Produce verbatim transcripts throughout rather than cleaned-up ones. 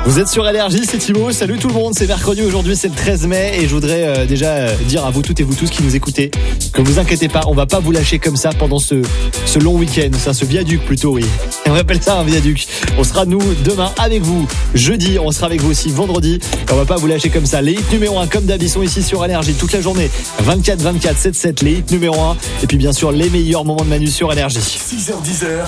Vous êtes sur Énergie, c'est Thibaut. Salut tout le monde, c'est mercredi aujourd'hui, c'est le treize mai et je voudrais euh, déjà euh, dire à vous toutes et vous tous qui nous écoutez que vous inquiétez pas, on va pas vous lâcher comme ça pendant ce, ce long week-end, ça, ce viaduc plutôt, oui. On appelle ça un viaduc. On sera nous demain avec vous, jeudi, on sera avec vous aussi vendredi et on va pas vous lâcher comme ça. Les hits numéro un comme d'hab, ils sont ici sur Énergie toute la journée, vingt-quatre vingt-quatre, sept sept, les hits numéro un et puis bien sûr les meilleurs moments de Manu sur Énergie. six heures dix heures.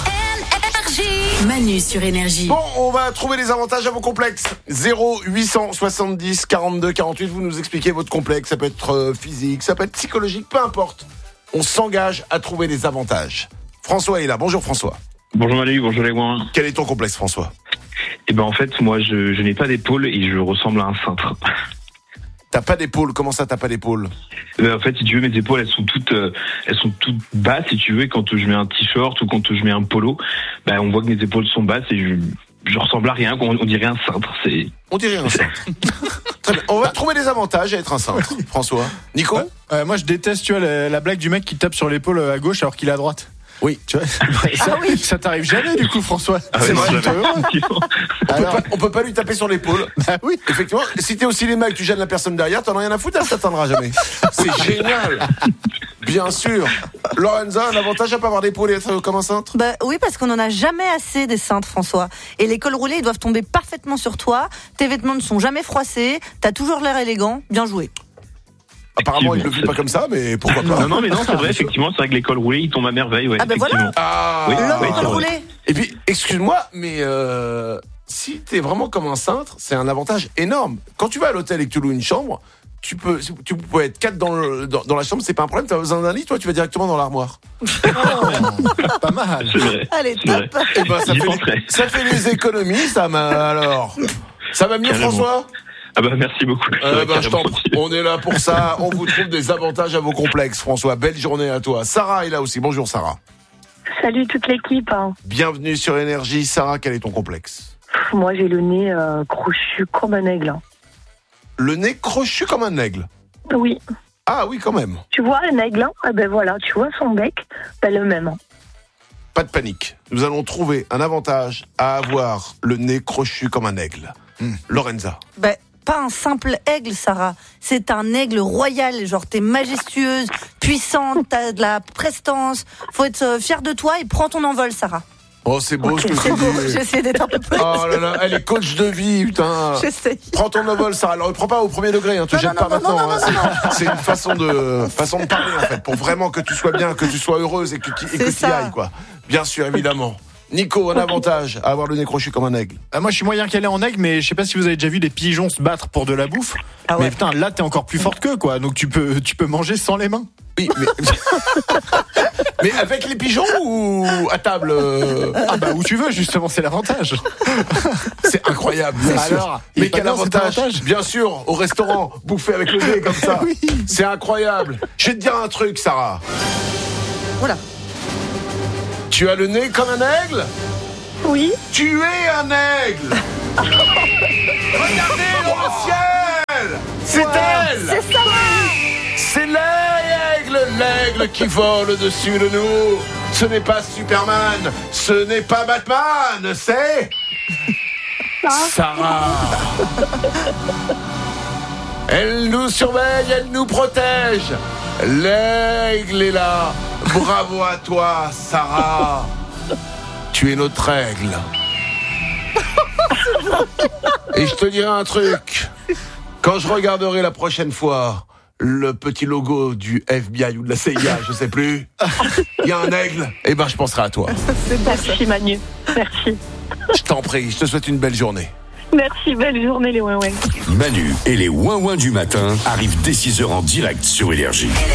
Manu sur Énergie. Bon, on va trouver les avantages à vos complexes. zéro huit cent soixante-dix quarante-deux quarante-huit, vous nous expliquez votre complexe. Ça peut être euh, physique, ça peut être psychologique, peu importe. On s'engage à trouver les avantages. François est là. Bonjour François. Bonjour Manu, bonjour les ouins. Quel est ton complexe François ? Eh ben en fait, moi je, je n'ai pas d'épaule et je ressemble à un cintre. T'as pas d'épaule, comment ça t'as pas d'épaule ? Euh, en fait, si tu veux, mes épaules, elles sont toutes, euh, elles sont toutes basses, si tu veux. Et quand je mets un t-shirt ou quand je mets un polo, ben on voit que mes épaules sont basses et je, je ressemble à rien. On, on dirait un cintre. C'est. On dirait un cintre. Très bien. On va trouver les avantages à être un cintre. François. Nico ? Ouais. Euh, Moi, je déteste, tu vois, la, la blague du mec qui tape sur l'épaule à gauche alors qu'il est à droite. Oui. Tu vois, ça, Ah oui. ça t'arrive jamais du coup, François. Ah C'est ouais, vrai. non, jamais. On peut, Alors- pas, on peut pas lui taper sur l'épaule. Bah oui. Effectivement, si t'es au cinéma et que tu gênes la personne derrière, t'en as rien à foutre, elle t'atteindra jamais. C'est génial. Bien sûr. Lorenza, un avantage à pas avoir d'épaule et être comme un cintre ? Bah oui, parce qu'on en a jamais assez des cintres, François. Et les cols roulés, ils doivent tomber parfaitement sur toi. Tes vêtements ne sont jamais froissés. T'as toujours l'air élégant. Bien joué. Apparemment, il ne le vit pas comme ça, mais pourquoi pas. Non, non, mais non, c'est vrai, effectivement, c'est vrai que les cols roulés, ils tombent à merveille, ouais. Ah ben voilà. effectivement. Ah, Oui, L'homme oui, au c'est col vrai. roulé. Et puis, excuse-moi, mais euh, si t'es vraiment comme un cintre, c'est un avantage énorme. Quand tu vas à l'hôtel et que tu loues une chambre, tu peux, tu peux être quatre dans, le, dans, dans la chambre, c'est pas un problème. T'as besoin d'un lit, toi, tu vas directement dans l'armoire. Pas mal. C'est vrai. Allez, C'est vrai. top. Et ben, ça J'y fait, penserai. les, ça fait les économies, ça m'a alors. Ça va mieux, Carrément. François ? Ah bah merci beaucoup. Euh, Ouais, ben, je t'en carrément. prie. On est là pour ça. On vous trouve des avantages à vos complexes, François. Belle journée à toi. Sarah est là aussi. Bonjour, Sarah. Salut toute l'équipe. Bienvenue sur Énergie. Sarah, quel est ton complexe ? Pff, Moi j'ai le nez euh, crochu comme un aigle. Le nez crochu comme un aigle. Oui, Ah oui, quand même. tu vois un aigle, hein eh ben voilà, tu vois son bec, ben le même. Pas de panique. Nous allons trouver un avantage à avoir le nez crochu comme un aigle. Hmm. Lorenza. Bah, pas un simple aigle, Sarah. C'est un aigle royal. Genre, t'es majestueuse, puissante, t'as de la prestance. Faut être euh, fier de toi et prends ton envol, Sarah. Oh, c'est beau ce que C'est tu beau. dis. J'essaie d'être un peu plus. Oh là là, elle est coach de vie, putain. J'essaie. Prends ton envol, Sarah. Alors, ne prends pas au premier degré, hein. Te Non, jette non, pas non, non, maintenant. non, hein. non, C'est- C'est une façon de, façon de parler, en fait, pour vraiment que tu sois bien, que tu sois heureuse et que tu et que C'est tu y ça. ailles, quoi. Bien sûr, évidemment. Nico, un avantage à avoir le nez crochu comme un aigle. Ah, moi, je suis moyen calé en aigle, mais je sais pas si vous avez déjà vu des pigeons se battre pour de la bouffe. Ah ouais. Mais putain, là, t'es encore plus forte qu'eux, quoi. Donc tu peux, tu peux manger sans les mains. Oui, mais. Mais avec les pigeons ou à table euh, Ah bah où tu veux, justement, c'est l'avantage. C'est incroyable, bien sûr. Alors, il Mais est pas quel bien, cet avantage, avantage bien sûr, au restaurant, bouffer avec le nez comme ça. Oui. C'est incroyable. Je vais te dire un truc, Sarah. Voilà. Tu as le nez comme un aigle ? Oui, Tu es un aigle. Regardez dans le ciel. C'est elle. C'est Sarah. C'est l'aigle, l'aigle qui vole au-dessus de nous. Ce n'est pas Superman, ce n'est pas Batman, c'est Sarah. Elle nous surveille, elle nous protège. L'aigle est là. Bravo à toi, Sarah. Tu es notre aigle. Et je te dirai un truc. Quand je regarderai la prochaine fois le petit logo du F B I ou de la C I A, je sais plus, il y a un aigle, et ben je penserai à toi. merci Manu. Merci. Je t'en prie, je te souhaite une belle journée. Merci, belle journée les ouin-ouin. Manu et les ouin-ouin du matin arrivent dès six heures en direct sur Énergie.